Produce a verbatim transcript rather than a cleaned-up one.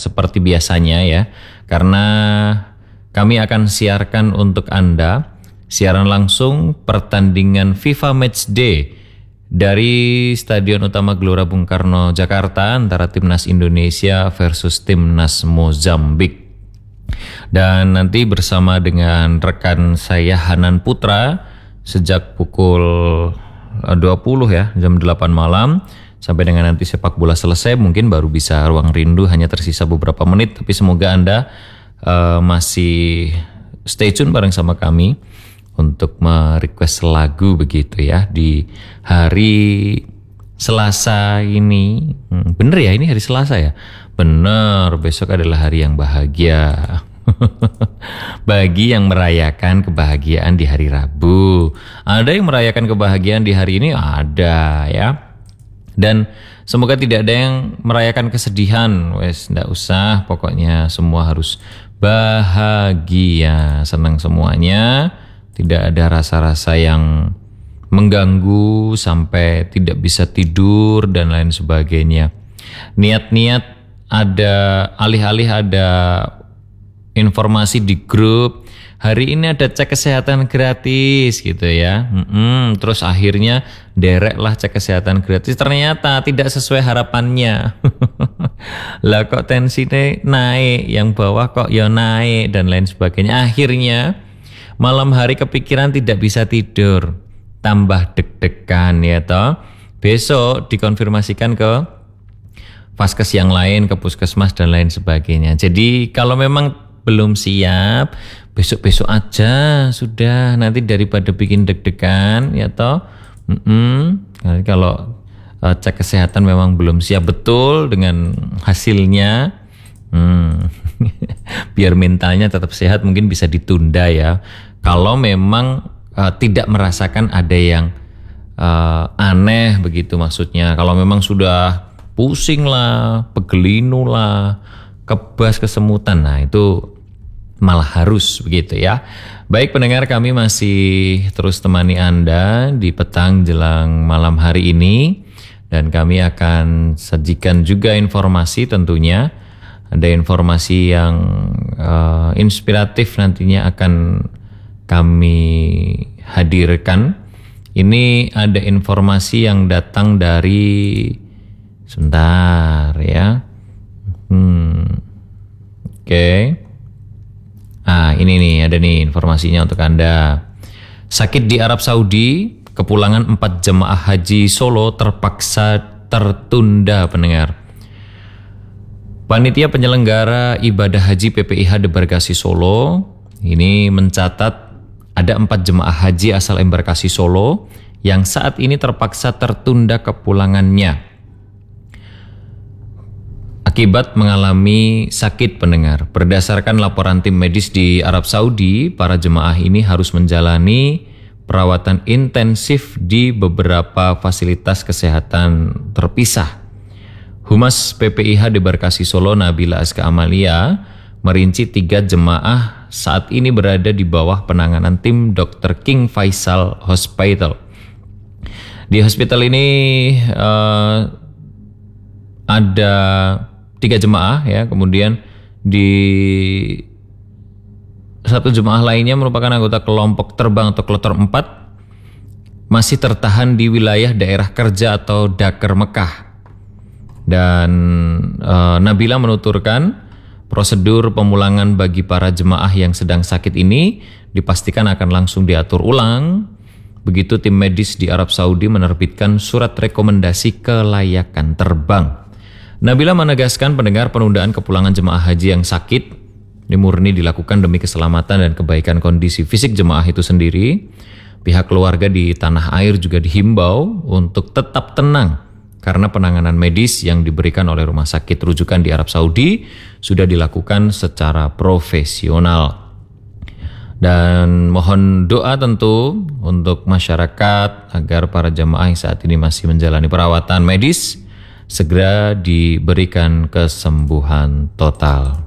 seperti biasanya ya, karena kami akan siarkan untuk Anda siaran langsung pertandingan FIFA Matchday dari Stadion Utama Gelora Bung Karno Jakarta antara Timnas Indonesia versus Timnas Mozambik. Dan nanti bersama dengan rekan saya Hanan Putra sejak pukul dua puluh ya, jam delapan malam sampai dengan nanti sepak bola selesai. Mungkin baru bisa Ruang Rindu, hanya tersisa beberapa menit, tapi semoga Anda uh, masih stay tune bareng sama kami untuk merequest lagu begitu ya di hari Selasa ini. Hmm, bener ya, ini hari Selasa ya? Bener, besok adalah hari yang bahagia. Bagi yang merayakan kebahagiaan di hari Rabu. Ada yang merayakan kebahagiaan di hari ini? Ada ya. Dan semoga tidak ada yang merayakan kesedihan. Wes, nggak usah, pokoknya semua harus bahagia, senang semuanya. Tidak ada rasa-rasa yang mengganggu sampai tidak bisa tidur dan lain sebagainya. Niat-niat ada, alih-alih ada informasi di grup, hari ini ada cek kesehatan gratis gitu ya. Mm-mm, terus akhirnya dereklah cek kesehatan gratis, ternyata tidak sesuai harapannya. Lah kok tensinya naik, yang bawah kok ya naik dan lain sebagainya. Akhirnya malam hari kepikiran tidak bisa tidur, tambah deg-degan ya toh. Besok dikonfirmasikan ke vaskes yang lain, ke puskesmas dan lain sebagainya. Jadi kalau memang belum siap, besok-besok aja sudah, nanti daripada bikin deg-degan ya toh. Mm-mm. Kalau uh, cek kesehatan memang belum siap betul dengan hasilnya, hmm. biar mentalnya tetap sehat mungkin bisa ditunda ya. Kalau memang uh, tidak merasakan ada yang uh, aneh begitu maksudnya. Kalau memang sudah pusing lah, pegelinu lah, kebas, kesemutan, nah itu malah harus begitu ya. Baik pendengar, kami masih terus temani Anda di petang jelang malam hari ini. Dan kami akan sajikan juga informasi tentunya. Ada informasi yang uh, inspiratif nantinya akan kami hadirkan. Ini ada informasi yang datang dari, sebentar ya. Hmm. Oke. Okay. Ah, ini nih, ada nih informasinya untuk Anda. Sakit di Arab Saudi, kepulangan empat jemaah haji Solo terpaksa tertunda pendengar. Panitia penyelenggara ibadah haji P P I H Debarkasi Solo ini mencatat ada empat jemaah haji asal embarkasi Solo yang saat ini terpaksa tertunda kepulangannya akibat mengalami sakit pendengar. Berdasarkan laporan tim medis di Arab Saudi, para jemaah ini harus menjalani perawatan intensif di beberapa fasilitas kesehatan terpisah. Humas P P I H Debarkasi Solo Nabila Azka Amalia merinci tiga jemaah saat ini berada di bawah penanganan tim dokter King Faisal Hospital. Di hospital ini uh, ada tiga jemaah ya, kemudian di satu jemaah lainnya merupakan anggota kelompok terbang atau kloter empat masih tertahan di wilayah daerah kerja atau Dakar Mekah. Dan e, Nabila menuturkan prosedur pemulangan bagi para jemaah yang sedang sakit ini dipastikan akan langsung diatur ulang begitu tim medis di Arab Saudi menerbitkan surat rekomendasi kelayakan terbang. Nabila menegaskan pendengar penundaan kepulangan jemaah haji yang sakit ini murni dilakukan demi keselamatan dan kebaikan kondisi fisik jemaah itu sendiri. Pihak keluarga di tanah air juga dihimbau untuk tetap tenang karena penanganan medis yang diberikan oleh rumah sakit rujukan di Arab Saudi sudah dilakukan secara profesional. Dan mohon doa tentu untuk masyarakat agar para jemaah yang saat ini masih menjalani perawatan medis segera diberikan kesembuhan total.